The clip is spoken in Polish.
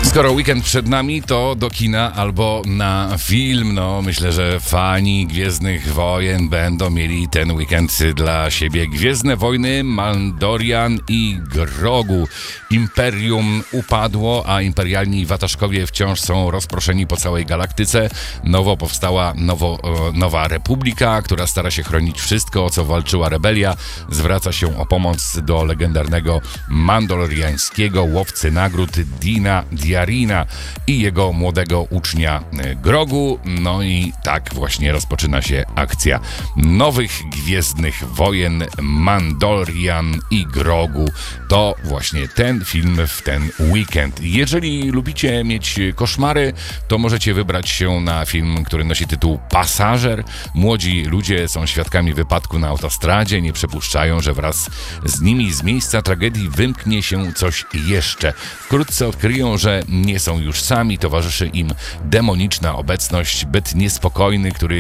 Skoro weekend przed nami, to do kina albo na film. No, myślę, że fani Gwiezdnych Wojen będą mieli ten weekend dla siebie. Gwiezdne Wojny, Mandalorian i Grogu. Imperium upadło, a imperialni wataszkowie wciąż są rozproszeni po całej galaktyce. Nowo powstała nowa republika, która stara się chronić wszystko, o co walczyła rebelia. Zwraca się o pomoc do legendarnego mandaloriańskiego łowcy nagród Dina Djarina i jego młodego ucznia Grogu. No i tak właśnie rozpoczyna się akcja nowych Gwiezdnych Wojen, Mandalorian i Grogu. To właśnie ten film w ten weekend. Jeżeli lubicie mieć koszmary, to możecie wybrać się na film, który nosi tytuł Pasażer. Młodzi ludzie są świadkami wypadku na autostradzie, nie przypuszczają, że wraz z nimi z miejsca tragedii wymknie się coś jeszcze. Wkrótce odkryją, że nie są już sami, towarzyszy im demoniczna obecność, byt niespokojny, który